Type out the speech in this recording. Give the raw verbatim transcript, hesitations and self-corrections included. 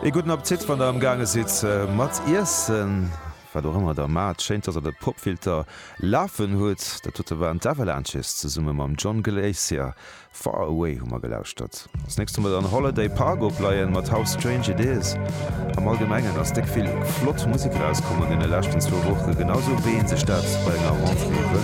E guten Appetit van der am Gange sitzt äh, mat Issen immer der Mat scheint dass er der Popfilter laufen huet, dat tut war Avalanches ze summe mam John Glacier Far Away hummer gelauscht hat. Das nächste Mal an Holiday Pargo bleiien mat How Strange It Is. Am allgemeinen ass deck viel Flott Musik rauskommen in der lachten zwei Woche genauso wie in se Stadt bei enger Rentrée.